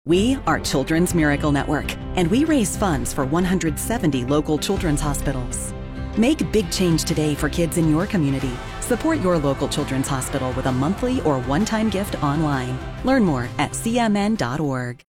We are Children's Miracle Network, and we raise funds for 170 local children's hospitals. Make big change today for kids in your community. Support your local children's hospital with a monthly or one-time gift online. Learn more at cmn.org.